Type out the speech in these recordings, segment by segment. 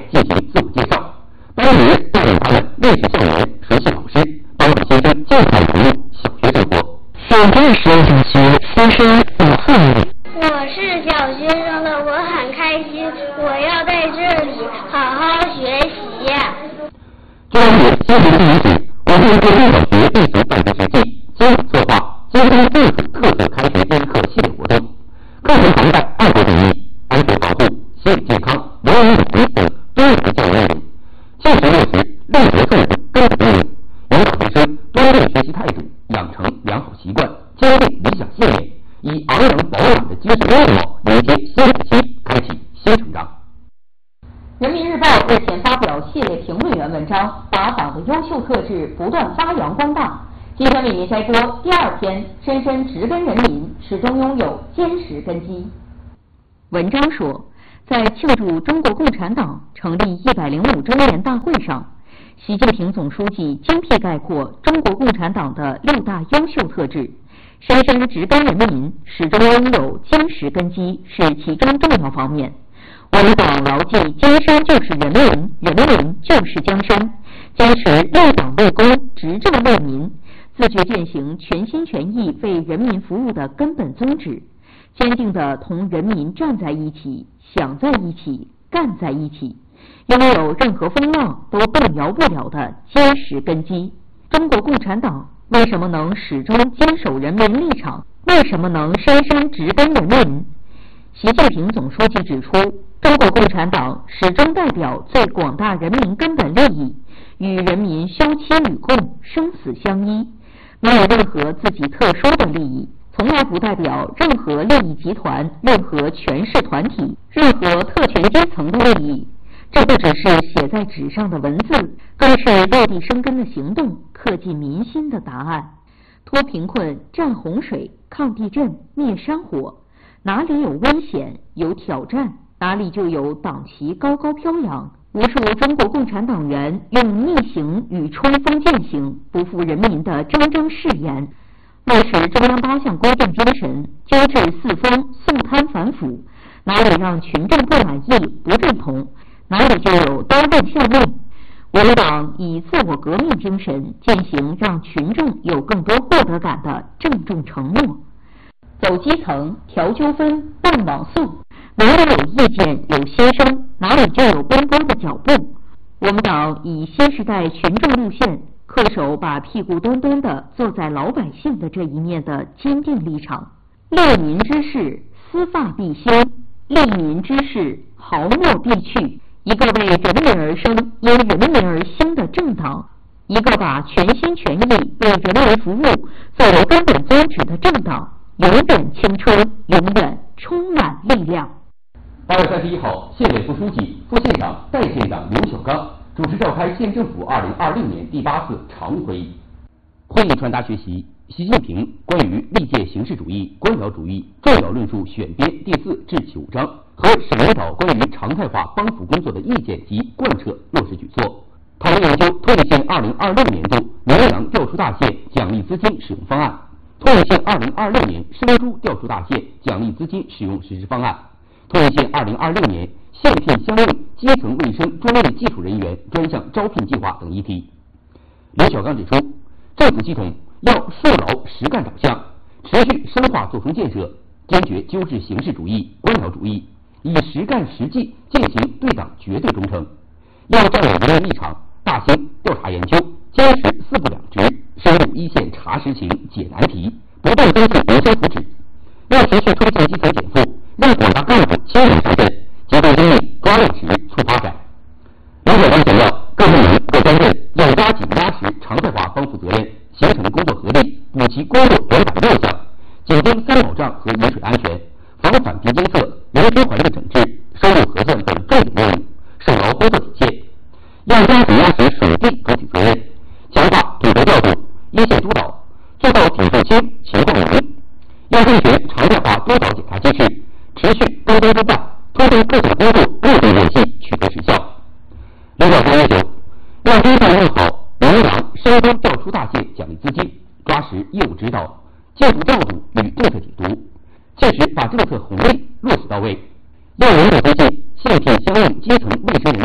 进行自我介绍。班主任带领他们认识校园、熟悉老师，帮助新生尽快融入小学生活。 现在实验小学新生5岁了。 我是小学生了，我很开心，我要在这里好好学习。 就按新学第一组，我们对小学进行办学实际，精准策划，精通政府特色开学英课系列活动，课程涵盖爱国主义、安全保护、心理健康、文明礼仪等多元教育内容，切实落实立德奋斗根本内容，引导学生端正学习态度，养成良好习惯，坚定理想信念，以昂扬饱满的精神面貌迎接新时期，开启新成长。 人民日报日前发表系列评论员文章，把党的优秀特质不断发扬光大。今天为您摘播第2篇，深深植根人民，始终拥有坚实根基。文章说，在庆祝中国共产党成立105周年大会上，习近平总书记精辟概括中国共产党的6大优秀特质，深深植根人民，始终拥有坚实根基是其中重要方面。我们党牢记江山就是人民，人民就是江山，坚持立党立功、执政为民，自觉践行全心全意为人民服务的根本宗旨，坚定地同人民站在一起、想在一起、干在一起，拥有任何风浪都动摇不了的坚实根基。中国共产党为什么能始终坚守人民立场？为什么能深深植根人民？习近平总书记指出，中国共产党始终代表最广大人民根本利益，与人民休戚与共、生死相依，没有任何自己特殊的利益，从来不代表任何利益集团、任何权势团体、任何特权阶层的利益。这不只是写在纸上的文字，更是落地生根的行动，刻进民心的答案。脱贫困、战洪水、抗地震、灭山火，哪里有危险、有挑战，哪里就有党旗高高飘扬。无数中国共产党员用逆行与冲锋践行，不负人民的铮铮誓言，落实中央8项规定精神，纠治四风，肃贪反腐，哪里让群众不满意、不认同，哪里就有刀刃效命。我们党以自我革命精神践行让群众有更多获得感的郑重承诺，走基层，调纠纷，办网速，哪里有意见、有心声，哪里就有奔波的脚步。我们党以新时代群众路线，恪守把屁股端端地坐在老百姓的这一面的坚定立场。利民之事，思发必兴；利民之事，毫末必去。一个为人民而生、因人民而兴的政党，一个把全心全意为人民服务作为根本宗旨的政党，永远青春，永远充满力量。 8月31号，县委副书记、副县长、代县长刘小刚主持召开县政府2026年第8次常务会议。会议传达学习习近平关于历届形式主义、官僚主义重要论述选编第4至9章和省领导关于常态化帮扶工作的意见及贯彻落实举措，讨论研究通县2026年度绵阳调出大县奖励资金使用方案，通县2026年生猪调出大县奖励资金使用实施方案，通县2026年县聘相应基层卫生专业技术人员专项招聘计划等议题。刘小刚指出，政府系统要树牢实干导向，持续深化作风建设，坚决纠治形式主义、官僚主义，以实干实际践行对党绝对忠诚。要站稳人民立场，大兴调查研究，坚持4不2直，深入一线查实情、解难题，不断增进民生福祉。要持续推进基层减负，让广大干部亲临上阵，集中精力抓落实促发展。刘小刚强调，各部门各专任要抓紧压实常态化帮扶责任，形成工作合力，补齐工作短板弱项，紧盯3保障和饮水安全，防反贫监测、人居环境整治、收入核算等重点任务，守牢工作底线。要抓紧压实属地主体责任，强化统筹调度、一线督导，做到体制清、情况明。要健全常态化督导检查机制，持续跟踪督办，推动各项工作陆续联系，取得实效。刘小刚要求，要规范用好绵阳生猪调出大县奖励资金，抓实业务指导、技术调度与政策解读，切实把政策红利落实到位。要严格推进县聘相应基层卫生人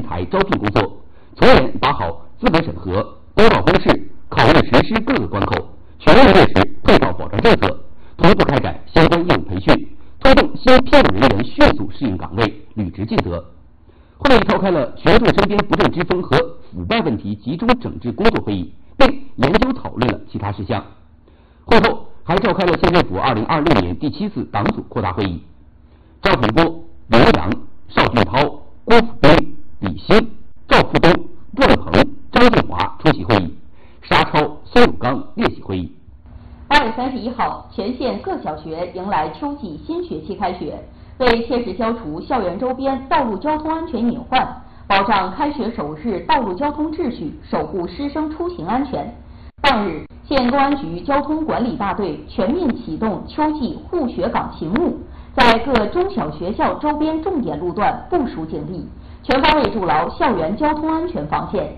才招聘工作，从严把好资格审核、公告公示、考虑实施各个关口，全面落实配套保障政策，同步开展相关业务培训，推动新聘用人员迅速适应岗位，履职尽责。会议召开了群众身边不正之风和腐败问题集中整治工作会议，并研究讨论了其他事项。会后还召开了县政府2026年第7次党组扩大会议，赵平波、刘洋、邵俊涛、郭辅兵、李欣、赵福东、段鹏、张建华出席会议，沙超、孙汝刚列席会议。 8月31号，全县各小学迎来秋季新学期开学。为切实消除校园周边道路交通安全隐患，保障开学首日道路交通秩序，守护师生出行安全，当日，县公安局交通管理大队全面启动秋季护学岗勤务，在各中小学校周边重点路段部署警力，全方位筑牢校园交通安全防线。